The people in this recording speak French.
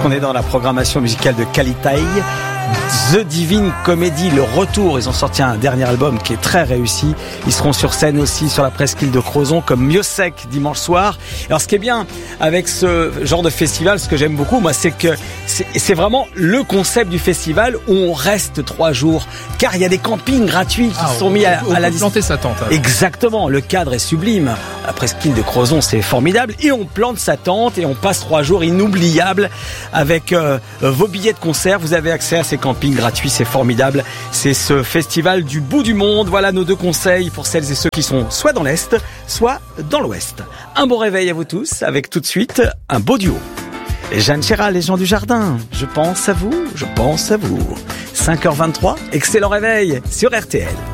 puisqu'on est dans la programmation musicale de Kalitaï. The Divine Comedy, le retour. Ils ont sorti un dernier album qui est très réussi. Ils seront sur scène aussi sur la presqu'île de Crozon comme Mieux Sec dimanche soir. Alors ce qui est bien avec ce genre de festival, ce que j'aime beaucoup, moi, c'est que c'est vraiment le concept du festival où on reste 3 jours, car il y a des campings gratuits qui sont mis à la planter sa tente. Alors. Exactement, le cadre est sublime. La presqu'île de Crozon, c'est formidable, et on plante sa tente et on passe 3 jours inoubliables avec vos billets de concert. Vous avez accès à ces campings gratuits, c'est formidable. C'est ce festival du bout du monde. Voilà nos 2 conseils pour celles et ceux qui sont soit dans l'Est, soit dans l'Ouest. Un bon réveil à vous tous, avec tout de suite un beau duo. Jeanne Chéral, les gens du jardin, je pense à vous, je pense à vous. 5h23, excellent réveil sur RTL.